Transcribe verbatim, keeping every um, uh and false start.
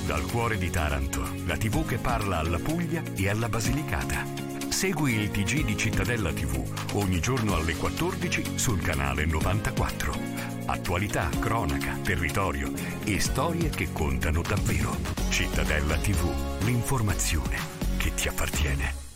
Dal cuore di Taranto, la tivù che parla alla Puglia e alla Basilicata. Segui il T G di Cittadella tivù ogni giorno alle quattordici sul canale novantaquattro. Attualità, cronaca, territorio e storie che contano davvero. Cittadella tivù, l'informazione che ti appartiene.